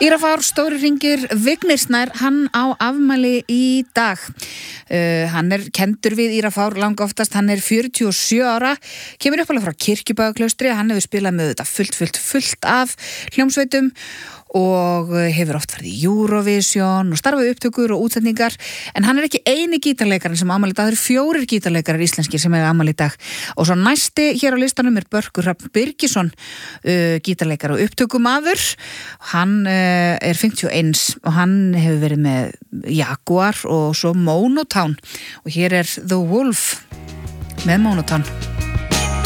Írafár Stóri Hringir Vignir Snær, hann á afmæli í dag. Hann kendur við Írafár langoftast, hann 47 ára, kemur uppalega frá Kirkjubæjarklaustri, hann hefur spilað með þetta fullt af hljómsveitum og hefur oft farið í Eurovision og starfað upptökur og útsetningar, en hann ekki eini gítarleikarin sem á afmæli í dag, það 4 gítarleikarar íslenskir sem eiga afmæli í dag. Og svo næsti hér á listanum Börkur Hrafn Birgisson, gítarleikari og upptökumaður. Hann 51 og hann hefur verið með Jaguar og svo Monotown, og hér The Wolf með Monotown.